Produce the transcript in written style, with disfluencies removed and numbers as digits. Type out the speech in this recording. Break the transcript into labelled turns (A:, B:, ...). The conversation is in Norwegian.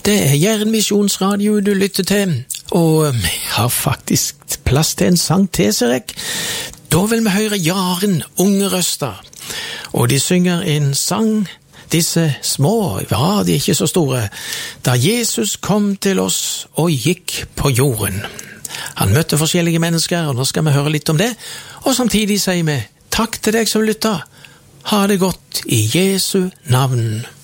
A: Det Jæren Misjonsradio du lytter til, og vi har faktisk plass til en sang til, Serek. Da vil vi høre Jaren Unge Røster, og de synger en sang, disse små, ja, de ikke så store, da Jesus kom til oss og gikk på jorden. Han møtte forskjellige mennesker, og nå skal vi høre litt om det, og samtidig sier vi takk til deg som lytter. Ha det godt i Jesu navn.